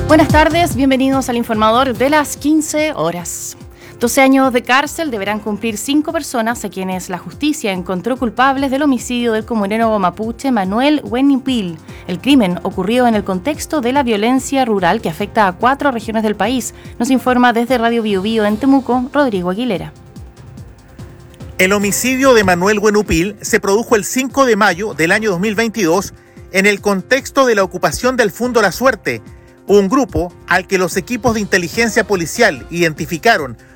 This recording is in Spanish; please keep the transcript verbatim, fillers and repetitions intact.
Buenas tardes, bienvenidos al informador de las quince horas. doce años de cárcel deberán cumplir cinco personas a quienes la justicia encontró culpables del homicidio del comunero mapuche Manuel Huenupil. El crimen ocurrió en el contexto de la violencia rural que afecta a cuatro regiones del país. Nos informa desde Radio Biobío en Temuco, Rodrigo Aguilera. El homicidio de Manuel Huenupil se produjo el cinco de mayo del año dos mil veintidós en el contexto de la ocupación del Fundo La Suerte, un grupo al que los equipos de inteligencia policial identificaron